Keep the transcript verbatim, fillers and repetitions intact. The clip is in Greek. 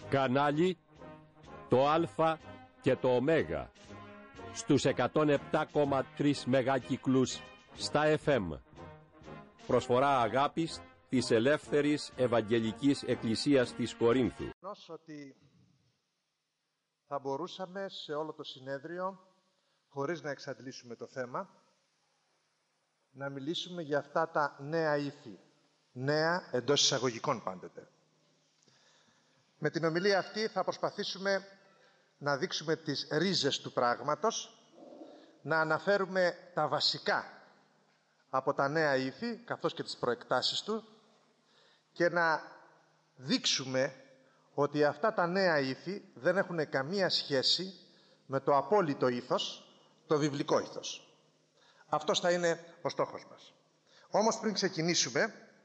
Κανάλι το Α και το Ω στους εκατόν επτά κόμμα τρία μεγάκυκλους στα εφ εμ. Προσφορά αγάπης της Ελεύθερης Ευαγγελικής Εκκλησίας της Κορίνθου. Ότι θα μπορούσαμε σε όλο το συνέδριο, χωρίς να εξαντλήσουμε το θέμα, να μιλήσουμε για αυτά τα νέα ήθη. Νέα εντός εισαγωγικών πάντοτε. Με την ομιλία αυτή θα προσπαθήσουμε να δείξουμε τις ρίζες του πράγματος, να αναφέρουμε τα βασικά από τα νέα ήθη, καθώς και τις προεκτάσεις του, και να δείξουμε ότι αυτά τα νέα ήθη δεν έχουν καμία σχέση με το απόλυτο ήθος, το βιβλικό ήθος. Αυτός θα είναι ο στόχος μας. Όμως πριν ξεκινήσουμε,